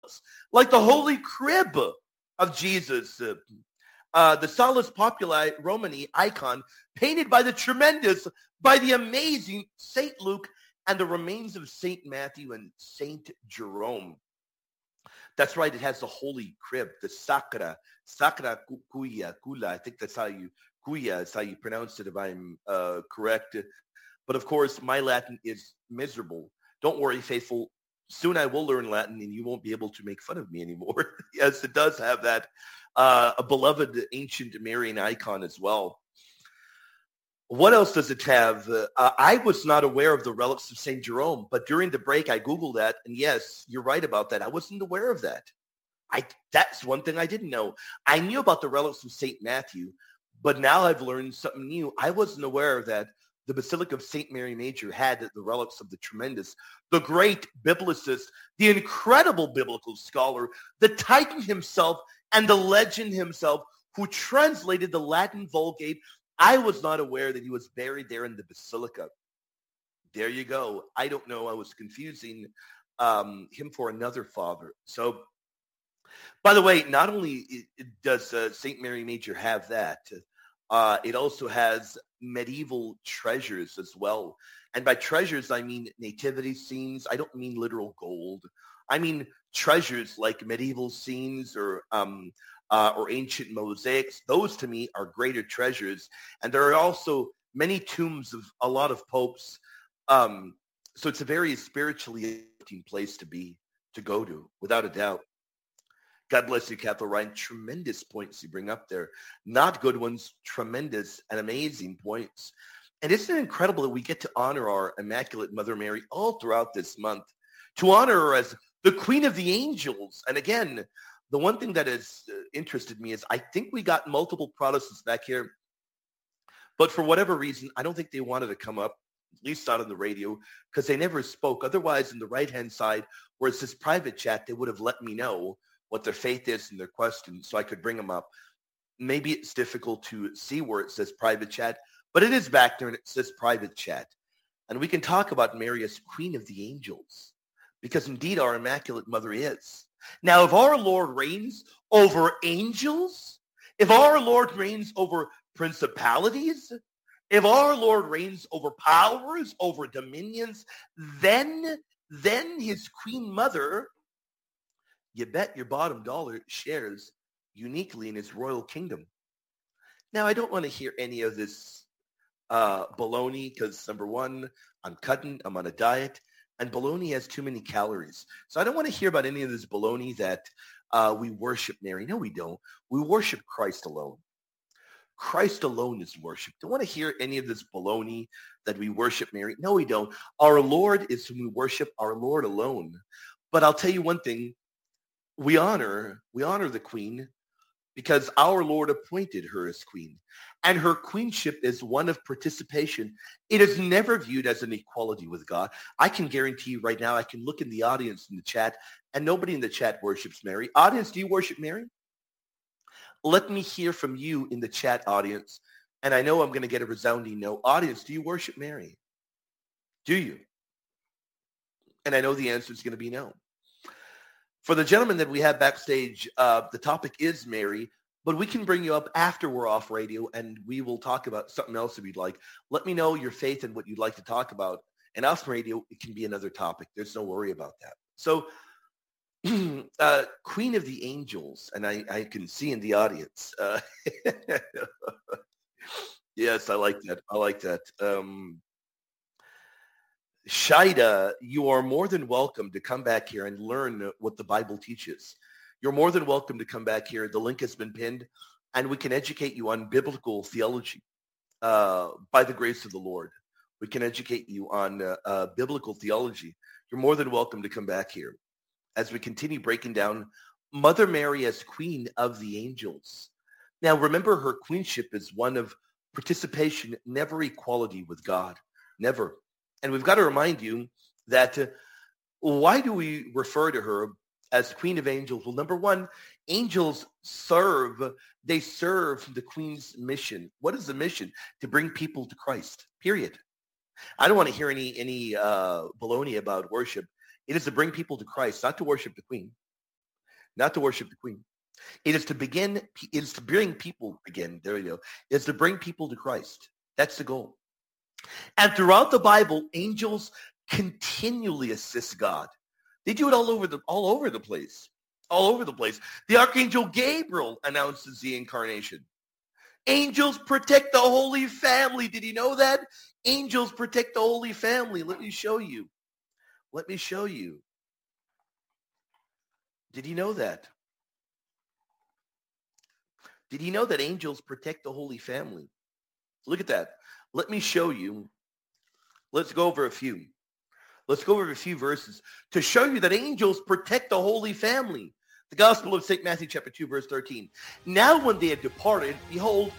like the Holy Crib of Jesus, the Salus Populi Romani icon painted by the amazing Saint Luke, and the remains of Saint Matthew and Saint Jerome. That's right. It has the Holy Crib, the Sacra Kula. I think that's how you Kuya is how you pronounce it, if I'm correct. But of course, my Latin is miserable. Don't worry, faithful. Soon I will learn Latin, and you won't be able to make fun of me anymore. Yes, it does have that a beloved ancient Marian icon as well. What else does it have? I was not aware of the relics of St. Jerome, but during the break, I Googled that. And yes, you're right about that. I wasn't aware of that. That's one thing I didn't know. I knew about the relics of St. Matthew, but now I've learned something new. I wasn't aware of that. The Basilica of St. Mary Major had the relics of the tremendous, the great biblicist, the incredible biblical scholar, the Titan himself, and the legend himself, who translated the Latin Vulgate. I was not aware that he was buried there in the Basilica. There you go. I don't know. I was confusing him for another father. So, by the way, not only does St. Mary Major have that, it also has medieval treasures as well. And by treasures, I mean nativity scenes. I don't mean literal gold. I mean treasures like medieval scenes or ancient mosaics. Those to me are greater treasures. And there are also many tombs of a lot of popes. So it's a very spiritually uplifting place to go to, without a doubt. God bless you, Cathal Ryan. Tremendous points you bring up there. Not good ones, tremendous and amazing points. And isn't it incredible that we get to honor our Immaculate Mother Mary all throughout this month, to honor her as the Queen of the Angels. And again, the one thing that has interested me is I think we got multiple Protestants back here, but for whatever reason, I don't think they wanted to come up, at least not on the radio, because they never spoke. Otherwise, on the right-hand side, where it says private chat, they would have let me know what their faith is and their questions so I could bring them up. Maybe it's difficult to see where it says private chat, but it is back there and it says private chat. And we can talk about Mary as Queen of the Angels, because indeed our Immaculate Mother is. Now, if our Lord reigns over angels, if our Lord reigns over principalities, if our Lord reigns over powers, over dominions, then his Queen Mother, you bet your bottom dollar, shares uniquely in his royal kingdom. Now, I don't want to hear any of this baloney because, number one, I'm on a diet, and baloney has too many calories. So I don't want to hear about any of this baloney that we worship Mary. No, we don't. We worship Christ alone. Christ alone is worship. Don't want to hear any of this baloney that we worship Mary. No, we don't. Our Lord is whom we worship, our Lord alone. But I'll tell you one thing. We honor the Queen because our Lord appointed her as Queen. And her queenship is one of participation. It is never viewed as an equality with God. I can guarantee you right now, I can look in the audience in the chat, and nobody in the chat worships Mary. Audience, do you worship Mary? Let me hear from you in the chat, audience. And I know I'm going to get a resounding no. Audience, do you worship Mary? Do you? And I know the answer is going to be no. For the gentleman that we have backstage, the topic is Mary, but we can bring you up after we're off radio, and we will talk about something else if you'd like. Let me know your faith and what you'd like to talk about. And off radio, it can be another topic. There's no worry about that. So, Queen of the Angels, and I can see in the audience. Yes, I like that. I like that. Shida, you are more than welcome to come back here and learn what the Bible teaches. You're more than welcome to come back here. The link has been pinned, and we can educate you on biblical theology by the grace of the Lord. We can educate you on biblical theology. You're more than welcome to come back here as we continue breaking down Mother Mary as Queen of the Angels. Now, remember, her queenship is one of participation, never equality with God. Never. And we've got to remind you that why do we refer to her as Queen of Angels? Well, number one, angels they serve the Queen's mission. What is the mission? To bring people to Christ, period. I don't want to hear any baloney about worship. It is to bring people to Christ, not to worship the Queen. not to worship the queen. It is to bring people again. There we go. It's to bring people to Christ. That's the goal. And throughout the Bible, angels continually assist God. They do it all over the place. All over the place. The Archangel Gabriel announces the incarnation. Angels protect the Holy Family. Did you know that? Angels protect the Holy Family. Let me show you. Let me show you. Did you know that? Did you know that angels protect the Holy Family? Look at that. Let me show you. Let's go over a few. Let's go over a few verses to show you that angels protect the Holy Family. The Gospel of St. Matthew chapter 2, verse 13. Now when they had departed, behold,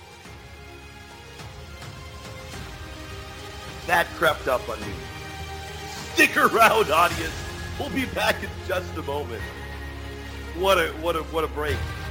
that crept up on me. Stick around, audience. We'll be back in just a moment. What a break.